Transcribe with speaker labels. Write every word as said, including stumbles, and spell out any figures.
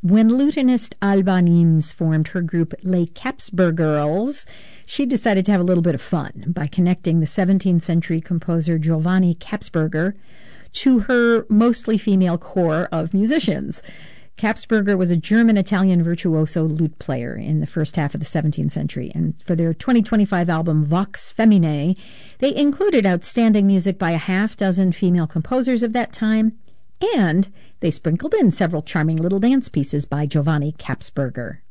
Speaker 1: When lutenist Alba Nimes formed her group Les Capsber Girls, she decided to have a little bit of fun by connecting the seventeenth century composer Giovanni Capsberger to her mostly female core of musicians. Capsberger was a German-Italian virtuoso lute player in the first half of the seventeenth century, and for their twenty twenty-five album Vox Feminae, they included outstanding music by a half dozen female composers of that time, and they sprinkled in several charming little dance pieces by Giovanni Capsberger.